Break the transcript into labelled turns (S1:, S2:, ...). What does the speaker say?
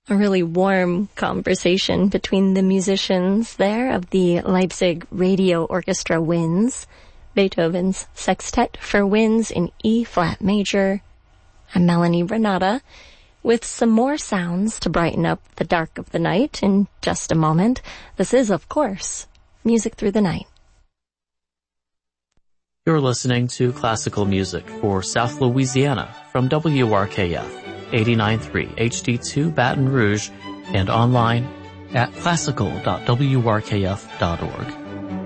S1: A really warm conversation between the musicians there of the Leipzig Radio Orchestra Winds, Beethoven's Sextet for Winds in E-flat major. I'm Melanie Renata with some more sounds to brighten up the dark of the night in just a moment. This is, of course, Music Through the Night.
S2: You're listening to classical music for South Louisiana from WRKF. 89.3 HD2 Baton Rouge and online at classical.wrkf.org.